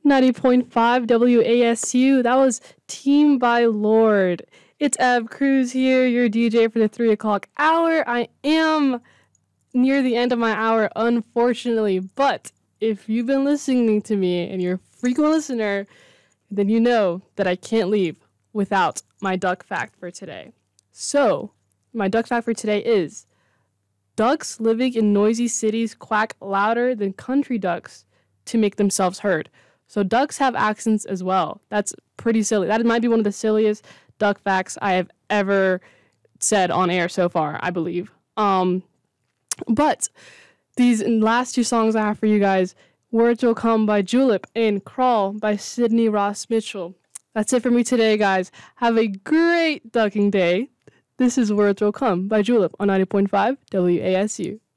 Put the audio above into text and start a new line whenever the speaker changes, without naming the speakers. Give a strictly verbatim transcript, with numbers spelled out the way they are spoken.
ninety point five W A S U. That was Team by Lorde. It's Ev Cruz here, your D J for the three o'clock hour. I am near the end of my hour, unfortunately, but if you've been listening to me and you're a frequent listener, then you know that I can't leave without my duck fact for today. So, my duck fact for today is, ducks living in noisy cities quack louder than country ducks to make themselves heard. So ducks have accents as well. That's pretty silly. That might be one of the silliest duck facts I have ever said on air so far, I believe. Um, but these last two songs I have for you guys, Words Will Come by Julep and Crawl by Sydney Ross Mitchell. That's it for me today, guys. Have a great ducking day. This is Words Will Come by Julep on ninety point five W A S U.